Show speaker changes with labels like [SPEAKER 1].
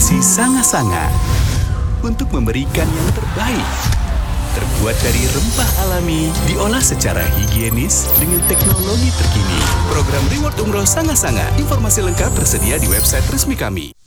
[SPEAKER 1] Destinasi Sanga-Sanga untuk memberikan yang terbaik. Terbuat dari rempah alami, diolah secara higienis dengan teknologi terkini. Program Reward Umroh Sanga-Sanga. Informasi lengkap tersedia di website resmi kami.